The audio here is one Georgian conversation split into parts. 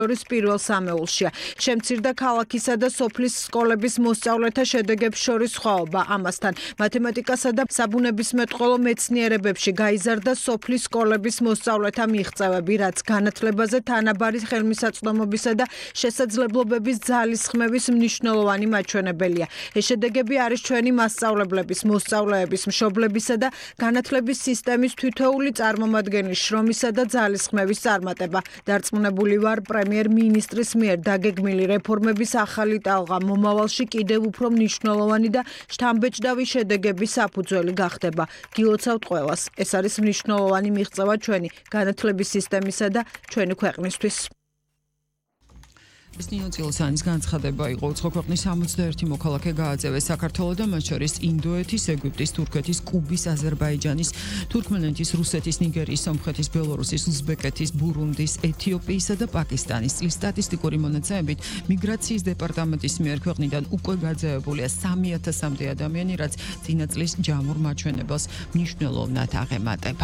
შორის პირველ სამეულშია. შემცირდა ქალაქისა და სოფლის სკოლების მოსწავლეთა შედეგებს შორის სხვაობა. ამასთან მათემატიკასა და საბუნებისმეტყველო მეცნიერებებში გაიზარდა სოფლის სკოლების მოსწავლეთა მიღწევები, რაც განათლებაზე თანაბარი ხელმისაწვდომობისა და შესაძლებლობების ძალისხმევის მნიშვნელოვანი მაჩვენებელია. ეს შედეგები არის ჩვენი მასწავლებლების, მოსწავლეების, მშობლებისა და განათლების სისტემის თითოეული წარმომადგენლის შრომისა და ძალისხმევის წარმატება. დარწმუნებული ვარ, პრემიერ-მინისტრის მიერ დაგეგმილი რეფორმების ახალი ტალღა მომავალში კიდევ უფრო მნიშვნელოვანი და შთამბეჭდავი შედეგების საფუძველი გახდება. გილოცავთ ყველას. ეს არის მნიშვნელოვანი მიღწევა ჩვენი განათლების სისტემისა და ჩვენი ქვეყნისთვის. ეს ნიუ-ზელანდიის განცხადება იყო უცხო ქვეყნის 61 მოქალაქე გააძევეს საქართველოს და მათ შორის ინდოეთის, ეგვიპტის, თურქეთის, კუბის, აზერბაიჯანის, თურქმენეთის, რუსეთის, ნიგერიის, სომხეთის, ბელორუსის, უზბეკეთის, ბურუნდის, ეთიოპიისა და პაკისტანის წლის სტატისტიკური მონაცემებით მიგრაციის დეპარტამენტის მიერ ქვეყნიდან უკვე გაძევებულია 3000-მდე ადამიანი, რაც წინა წლის ჯამურ მაჩვენებელს მნიშვნელოვნად აღემატება.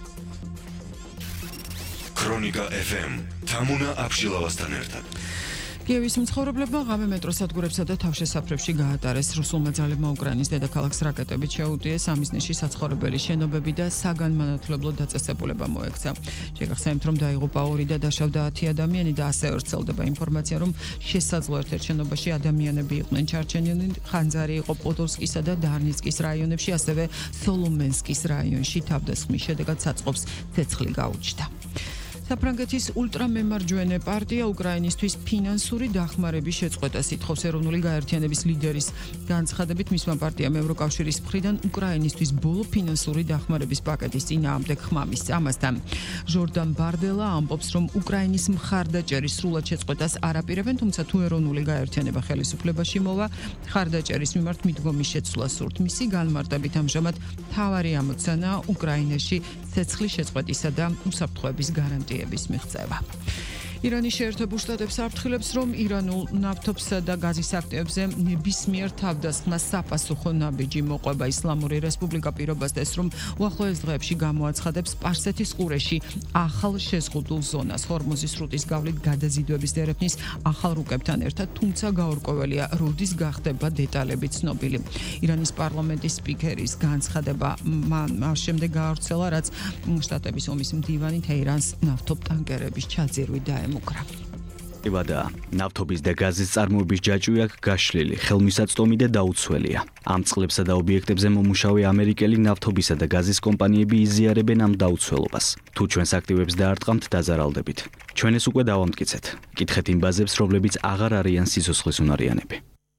ქრონიკა FM თამუნა აბშილავასთან ერთად. კიევის მცხოვრებლებმა ღამე მეტროსადგურებსა და თავშესაფრებში გაატარეს. რუსულმა ძალებმა უკრაინის დედაქალაქს რაკეტებით შეუტიეს, ამისნიში საცხოვრებელი შენობები და საგანმანათლებლო დაწესებულება მოექცა. შეგახსენებთ, რომ დაიღუპა 2 და დაშავდა 10 ადამიანი და ასევე ვრცელდება ინფორმაცია, რომ შესაძლოა ერთ შენობაში ადამიანები იყვნენ ჩარჩენილი. ხანძარი იყო პოდოლსკისა და დარნიცკის რაიონებში, ასევე სოლომენსკის რაიონში. თავდასხმის შედეგად საწყობს ცეცხლი გაუჩნდა. საფრანგეთის ულტრამემარჯვენე პარტია უკრაინისთვის ფინანსური დახმარების შეწყვეტას ითხოვს. ეროვნული გაერთიანების ლიდერის განცხადებით, მისმა პარტიამ ევროკავშირის მხრიდან უკრაინისთვის ბოლო ფინანსური დახმარების პაკეტის წინააღმდეგ ხმამის. ამასთან ჟორდან ბარდელა ამბობს, რომ უკრაინის მხარდაჭერის სრულად შეწყვეტას არ აპირებენ, თუმცა თუ ეროვნული გაერთიანება ხელისუფლებაში მოვა, მხარდაჭერის მიმართ მიდგომის შეცვლას სურთ. მისი განმარტებით ამჟამად მთავარი ამოცანა უკრაინაში ცეცხლის შეწყვეტისა და უსაფრთხოების გარანტიების მიღწევა. ირანის შეერთებულ შტატებს აფრთხილებს, რომ ირანულ ნავთობსა და გაზის აქტივებზე ნებისმიერ თავდასხმას საფასუხო ნაბიჯი მოყვება. ისლამური რესპუბლიკა პირობას დეს, რომ უახლოეს დღეებში გამოაცხადებს სპარსეთის ყურეში ახალ შეზღუდულ ზონას. ჰორმუზის სრუტის გავლით გადაზიდვების დერეფნის ახალ რუკებთან ერთად, თუმცა გაურკვეველია, როდის გახდება დეტალები ცნობილი. ირანის პარლამენტის სპიკერის განცხადება შემდეგ გაავრცელა, რაც შტატების ომის მდივანი თეირანს ნავთობ ტანკერების ჩაძირვით დაემუქრა. იბადა ნავთობის და გაზის წარმოების ჯაჭვი აქ გაშლილი, ხელმისაწვდომი და დაუცველია. ამ წყლებსა და ობიექტებზე მომუშავე ამერიკელი ნავთობისა და გაზის კომპანიები იზიარებენ ამ დაუცველობას. თუ ჩვენს აქტივებს დაარტყამთ, დაზარალდებით. ჩვენ ეს უკვე დავამტკიცეთ. კითხეთ იმ ბაზებს, რომლებიც აღარ არიან სიცოცხლის უნარიანები.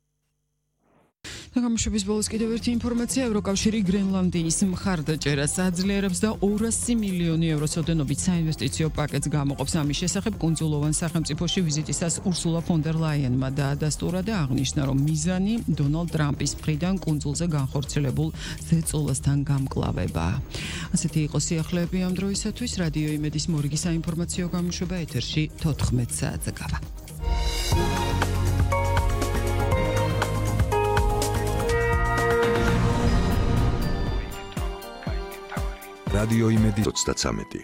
გამოშვების ბოლოს კიდევ ერთი ინფორმაცია. ევროკავშირი გრენლანდიის მხარდაჭერას აძლიერებს და 200 მილიონი ევროს ოდენობით საინვესტიციო პაკეტს გამოყოფს. ამის შესახებ კუნძულოვან სახელმწიფოში ვიზიტისას ურსულა ფონ დერ ლაიენმა დაადასტურა და აღნიშნა, რომ მიზანი დონალდ ტრამპის მხრიდან კუნძულზე განხორციელებულ ზეწოლასთან გამკლავება. ასეთი იყო სიახლეები ამ დროისათვის. რადიო იმედის მორიგი საინფორმაციო გამოშვება ეთერში 14 საათზე გავა. რადიო იმედი 33.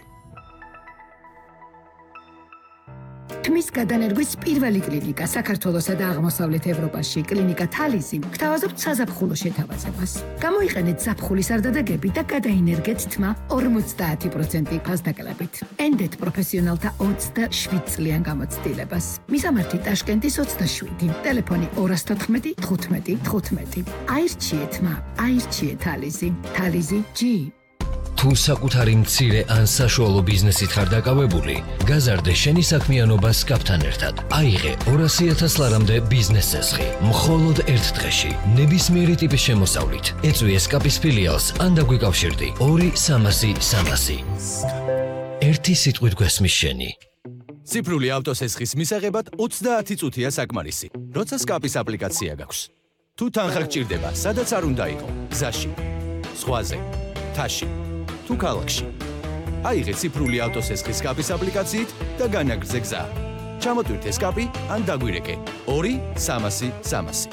თმის გადანერგვის პირველი კლინიკა საქართველოსა და აღმოსავლეთ ევროპაში, კლინიკა თალიზი, გთავაზობთ საზაფხულო შეთავაზებას. გამოიყენეთ ზაფხულის არდადეგები და გადაინერგეთ თმა 50% ფასდაკლებით. ენდეთ პროფესიონალთა 27 წლიან გამოცდილებას. მისამართი ტაშკენტის 27, ტელეფონი 214 15 15. აირჩიეთ თმა, აირჩიეთ თალიზი. თალიზი G. თუ საკუთარი მცირე ან საშუალო ბიზნესით ხარ დაკავებული, გაზარდე შენი საქმიანობა SCAP-თან ერთად. აიღე 200,000 ლარამდე ბიზნეს წესხი, მხოლოდ ერთ დღეში, ნებისმიერი ტიპის შემოსავლით. ეწვი SCAP-ის ფილიალს ან დაგვიკავშირდი 2-300-300. ერთი სიტყვით გვესმის შენი. ციფრული ავტოსესხის მისაღებად 30 წუთია საკმარისი, როცა SCAP-ის აპლიკაცია გაქვს. თუ თანხა გჭირდება, სადაც არ უნდა იყო, გზაში, ზღვაზე, თაში, თუ ქალაქში. აიღე ციფრული ავტოსესხის SCAP-ის აპლიკაციით და განაგრძე გზა. ჩამოტვირთ SCAP-ი ან დაგვირეკე 2-300-300.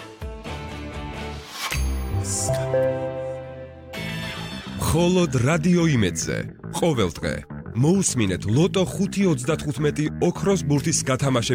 მხოლოდ რადიო იმედზე ყოველდღე მოусმინეთ ლოტო 5.35 ოქროს ბურთის გათამაშების